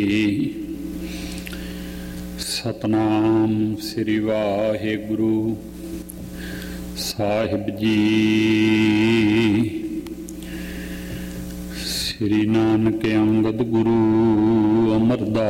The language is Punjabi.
ਸਤਨਾਮ ਸ੍ਰੀ ਵਾਹਿਗੁਰੂ ਸਾਹਿਬ ਜੀ। ਸ੍ਰੀ ਨਾਨਕ ਅੰਗਦ ਗੁਰੂ ਅਮਰਦਾਸ